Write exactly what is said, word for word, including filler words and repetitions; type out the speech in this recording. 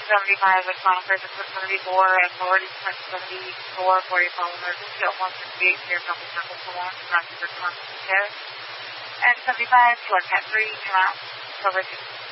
seventy-five with Concord, this is seventy-four and forward is seventy-four for your call emergency at one fifty-eight here, couple circles for one, Rocky for Concord care. And seventy-five to our cat three, come out, cover two.